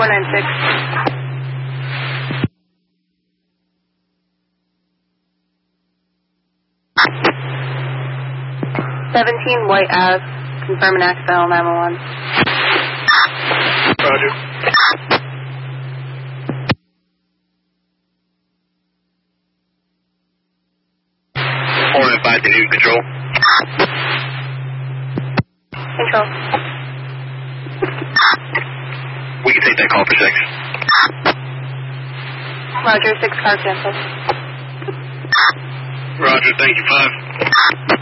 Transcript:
496. 17 White Ave, confirm an accidental 911. Roger. 495 to new control. Control. We can take that call for 6. Roger, 6 car cancel. Roger, thank you, 5.